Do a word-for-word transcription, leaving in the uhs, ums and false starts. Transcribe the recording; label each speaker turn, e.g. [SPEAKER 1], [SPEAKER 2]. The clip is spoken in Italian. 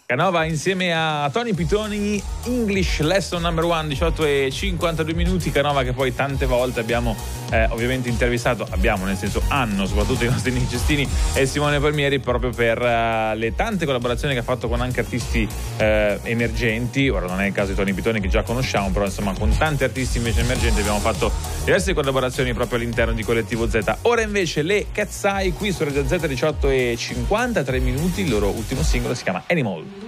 [SPEAKER 1] Canova insieme a Tony Pitoni, English Lesson Number One, diciotto e cinquantadue minuti. Canova che poi tante volte abbiamo eh, ovviamente intervistato, abbiamo nel senso hanno soprattutto i nostri Nick Cestini e Simone Palmieri, proprio per uh, le tante collaborazioni che ha fatto con anche artisti eh, emergenti. Ora non è il caso di Tony Pitoni che già conosciamo, però insomma con tanti artisti invece emergenti abbiamo fatto diverse collaborazioni proprio all'interno di Collettivo Z. Ora invece le Cat's Eye qui su Radio Z, diciotto e cinquantatré minuti, il loro ultimo singolo si chiama Animal.